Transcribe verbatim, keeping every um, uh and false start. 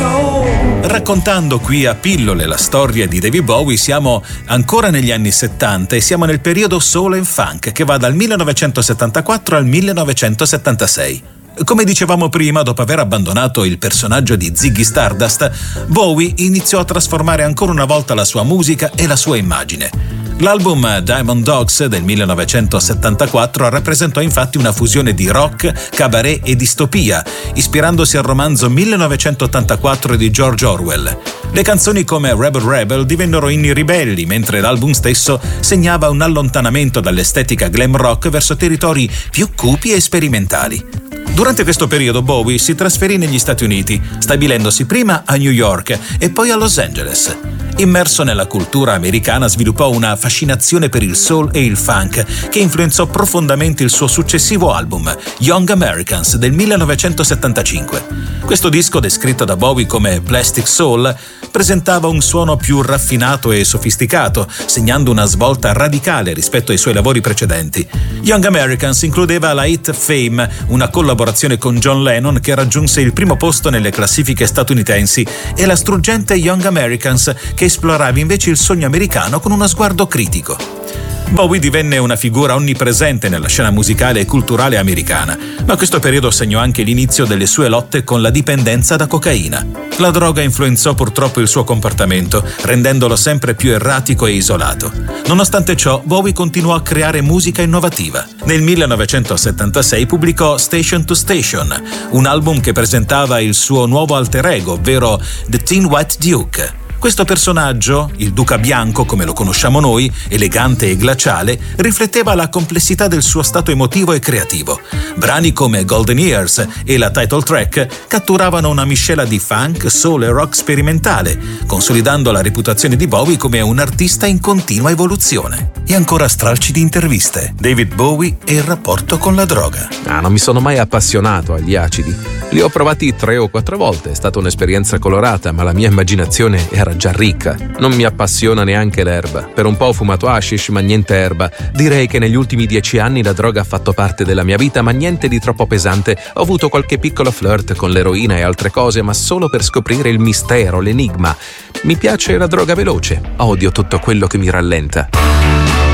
Raccontando qui a pillole la storia di David Bowie, siamo ancora negli anni settanta e siamo nel periodo soul and funk che va dal millenovecentosettantaquattro al millenovecentosettantasei. Come dicevamo prima, dopo aver abbandonato il personaggio di Ziggy Stardust, Bowie iniziò a trasformare ancora una volta la sua musica e la sua immagine. L'album Diamond Dogs del millenovecentosettantaquattro rappresentò infatti una fusione di rock, cabaret e distopia, ispirandosi al romanzo millenovecentottantaquattro di George Orwell. Le canzoni come Rebel Rebel divennero inni ribelli, mentre l'album stesso segnava un allontanamento dall'estetica glam rock verso territori più cupi e sperimentali. Durante questo periodo Bowie si trasferì negli Stati Uniti, stabilendosi prima a New York e poi a Los Angeles. Immerso nella cultura americana, sviluppò una fascinazione per il soul e il funk che influenzò profondamente il suo successivo album, Young Americans del millenovecentosettantacinque. Questo disco, descritto da Bowie come Plastic Soul, presentava un suono più raffinato e sofisticato, segnando una svolta radicale rispetto ai suoi lavori precedenti. Young Americans includeva la hit Fame, una collaborazione con John Lennon che raggiunse il primo posto nelle classifiche statunitensi, e la struggente Young Americans che esplorava invece il sogno americano con uno sguardo critico. Bowie divenne una figura onnipresente nella scena musicale e culturale americana, ma questo periodo segnò anche l'inizio delle sue lotte con la dipendenza da cocaina. La droga influenzò purtroppo il suo comportamento, rendendolo sempre più erratico e isolato. Nonostante ciò, Bowie continuò a creare musica innovativa. Nel millenovecentosettantasei pubblicò Station to Station, un album che presentava il suo nuovo alter ego, ovvero The Tin White Duke. Questo personaggio, il Duca Bianco come lo conosciamo noi, elegante e glaciale, rifletteva la complessità del suo stato emotivo e creativo. Brani come Golden Years e la title track catturavano una miscela di funk, soul e rock sperimentale, consolidando la reputazione di Bowie come un artista in continua evoluzione. E ancora stralci di interviste. David Bowie e il rapporto con la droga. Ah, non mi sono mai appassionato agli acidi. Li ho provati tre o quattro volte, è stata un'esperienza colorata, ma la mia immaginazione era già ricca. Non mi appassiona neanche l'erba. Per un po' ho fumato hashish, ma niente erba. Direi che negli ultimi dieci anni la droga ha fatto parte della mia vita, ma niente di troppo pesante. Ho avuto qualche piccolo flirt con l'eroina e altre cose, ma solo per scoprire il mistero, l'enigma. Mi piace la droga veloce. Odio tutto quello che mi rallenta.